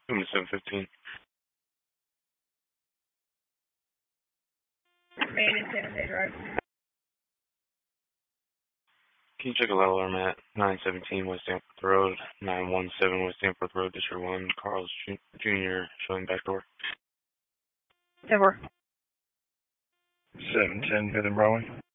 Room 715. Can you check a level I'm at 917 West Danforth Road, 917 West Danforth Road, District 1, Carl's Jr. showing back door. 710 710 Fifth and Broadway.